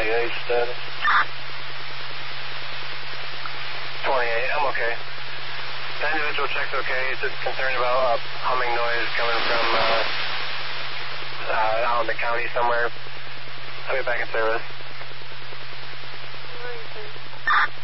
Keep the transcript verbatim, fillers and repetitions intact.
twenty-eight status. twenty-eight, I'm okay. The individual check's okay. It's just concerned about uh, humming noise coming from uh, uh, out in the county somewhere. I'll be back in service.